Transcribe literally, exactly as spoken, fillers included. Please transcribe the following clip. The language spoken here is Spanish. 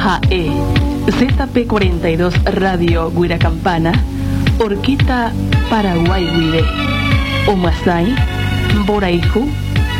J E Z P cuarenta y dos Radio Guiracampana, Orquita Paraguay Guide, Omasai, Boraihu,